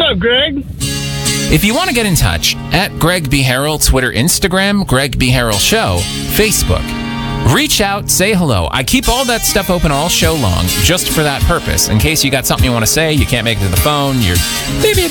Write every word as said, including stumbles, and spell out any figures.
up, Greg? If you want to get in touch, at Greg B. Harrell, Twitter, Instagram, Greg B. Harrell Show, Facebook. Reach out, say hello. I keep all that stuff open all show long just for that purpose. In case you got something you want to say, you can't make it to the phone, you're maybe